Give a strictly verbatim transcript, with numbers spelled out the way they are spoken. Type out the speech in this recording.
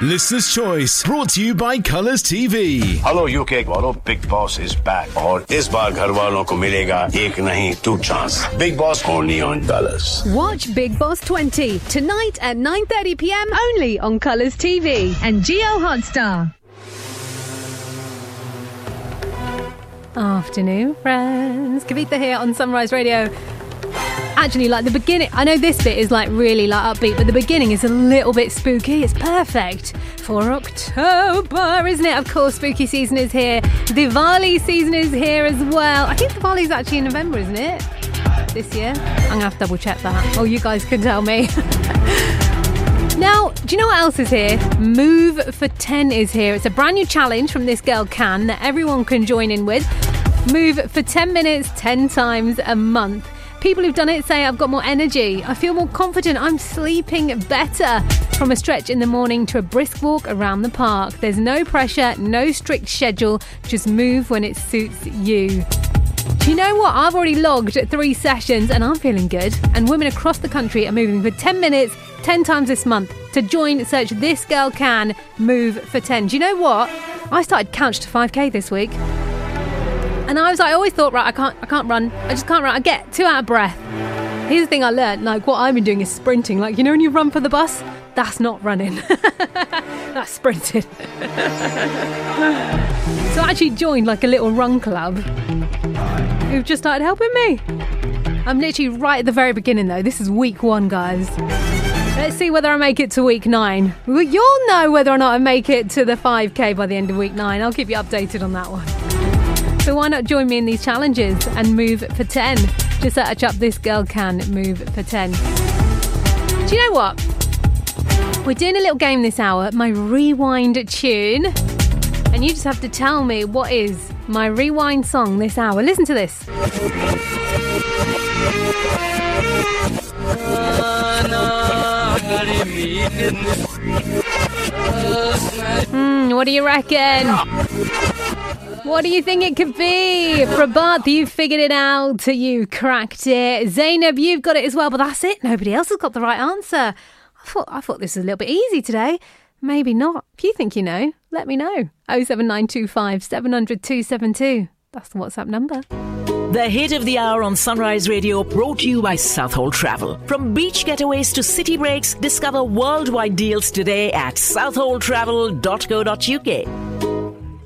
Listener's Choice, brought to you by Colours T V. Hello U K वालों, Big Boss is back. और इस बार घर वालों को मिलेगा एक नहीं two chance. Big Boss only on Colours. Watch Big Boss twenty tonight at nine thirty p m only on Colours T V and Geo Hotstar. Afternoon, friends. Kavitha here on Sunrise Radio. Actually, like the beginning, I know this bit is like really like upbeat, but the beginning is a little bit spooky. It's perfect for October, isn't it? Of course, spooky season is here. Diwali season is here as well. I think Diwali's actually in November, isn't it? This year? I'm going to have to double check that. Oh, you guys can tell me. Now, do you know what else is here? Move for ten is here. It's a brand new challenge from This Girl Can that everyone can join in with. Move for ten minutes, ten times a month. People who've done it say, I've got more energy, I feel more confident, I'm sleeping better. From a stretch in the morning to a brisk walk around the park. There's no pressure, no strict schedule, just move when it suits you. Do you know what? I've already logged three sessions and I'm feeling good. And women across the country are moving for ten minutes, ten times this month. To join, search This Girl Can, Move for ten. Do you know what? I started Couch to five K this week. And I was like, I always thought, right, I can't I can't run. I just can't run. I get too out of breath. Here's the thing I learned, like what I've been doing is sprinting. Like, you know when you run for the bus? That's not running. That's sprinting. So I actually joined like a little run club who've just started helping me. I'm literally right at the very beginning though. This is week one, guys. Let's see whether I make it to week nine. Well, you'll know whether or not I make it to the five K by the end of week nine. I'll keep you updated on that one. So why not join me in these challenges and move for ten? Just search up This Girl Can, Move for ten. Do you know what? We're doing a little game this hour, my rewind tune. And you just have to tell me what is my rewind song this hour. Listen to this. Hmm, what do you reckon? What do you think it could be? Prabhat, you figured it out. You cracked it. Zainab, you've got it as well, but that's it. Nobody else has got the right answer. I thought I thought this was a little bit easy today. Maybe not. If you think you know, let me know. oh seven nine two five, seven hundred, two seven two. That's the WhatsApp number. The hit of the hour on Sunrise Radio, brought to you by Southall Travel. From beach getaways to city breaks, discover worldwide deals today at southall travel dot co dot uk.